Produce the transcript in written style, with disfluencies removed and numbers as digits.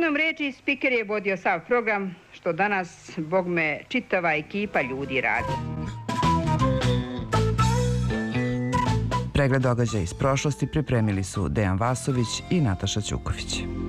Jednom reči, spiker je vodio sav program, što danas, bogme, čitava ekipa ljudi radi. Pregled događaja iz prošlosti pripremili su Dejan Vasović i Nataša Ćuković.